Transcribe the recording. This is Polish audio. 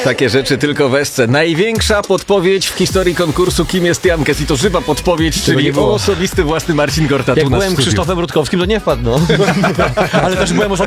Takie rzeczy tylko w Esce. Największa podpowiedź w historii konkursu Kim jest Jankes i to żywa podpowiedź, nie czyli było. osobisty własny Marcin Gorta Jak tu nas byłem w studiu. Krzysztofem Rutkowskim, to nie wpadł, no. Ale też byłem